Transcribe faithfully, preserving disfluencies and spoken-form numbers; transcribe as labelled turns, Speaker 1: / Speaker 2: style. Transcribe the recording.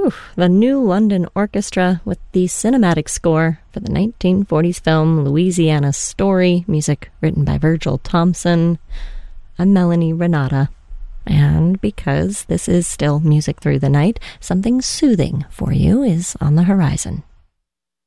Speaker 1: Whew, the New London Orchestra with the cinematic score for the nineteen forties film Louisiana Story, music written by Virgil Thompson. I'm Melanie Renata, and because this is still music through the night, something soothing for you is on the horizon.